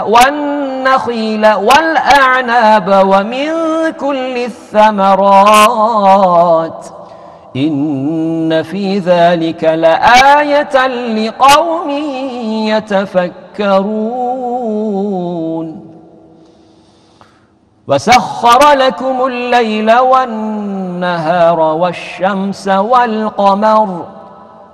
والنخيل والأعناب ومن كل الثمرات إن في ذلك لآية لقوم يتفكرون وسخر لكم الليل والنهار والشمس والقمر